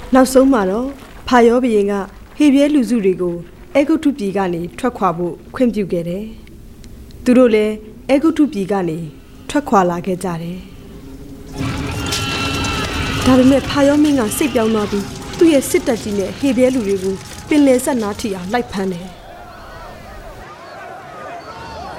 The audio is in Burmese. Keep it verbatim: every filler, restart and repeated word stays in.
နောက်ဆုံးမှာတော့ဖာယောဘုရင်ကဟေဘရဲလူစုတွေကိုအဲဂုတ္တုပြည်ကနေထွက်ခွာဖို့ခွင့်ပြုခဲ့တယ်။သူတို့လည်းအဲဂုတ္တုပြည်ကနေထွက်ခွာလာခဲ့ကြတယ်။ဒါပေမဲ့ဖာယောမင်းကစိတ်ပြောင်းသွားပြီးသူ့ရဲ့စစ်တပ်ကြီးနဲ့ဟေဘရဲလူတွေကိုပင်လယ်ဆက်နားထိအောင်လိုက်ဖမ်းတယ်။